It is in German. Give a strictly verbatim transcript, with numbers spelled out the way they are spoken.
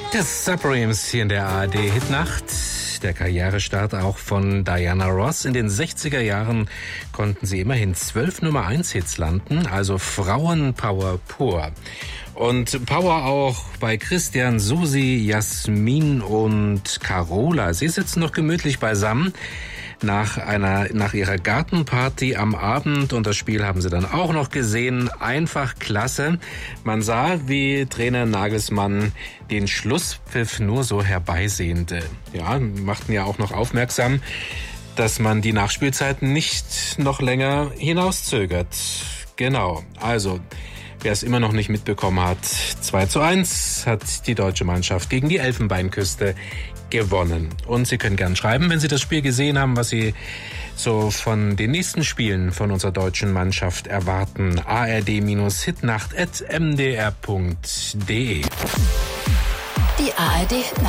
Das Supremes hier in der A R D-Hitnacht. Der Karrierestart auch von Diana Ross. In den sechziger Jahren konnten sie immerhin zwölf Nummer eins Hits landen, also Frauenpower pur. Und Power auch bei Christian, Susi, Jasmin und Carola. Sie sitzen noch gemütlich beisammen nach einer, nach ihrer Gartenparty am Abend, und das Spiel haben sie dann auch noch gesehen. Einfach klasse. Man sah, wie Trainer Nagelsmann den Schlusspfiff nur so herbeisehnte. Ja, machten ja auch noch aufmerksam, dass man die Nachspielzeiten nicht noch länger hinauszögert. Genau, also wer es immer noch nicht mitbekommen hat, zwei zu eins hat die deutsche Mannschaft gegen die Elfenbeinküste gewonnen. Und Sie können gern schreiben, wenn Sie das Spiel gesehen haben, was Sie so von den nächsten Spielen von unserer deutschen Mannschaft erwarten. a r d Hitnacht at m d r punkt d e Die A R D Hitnacht.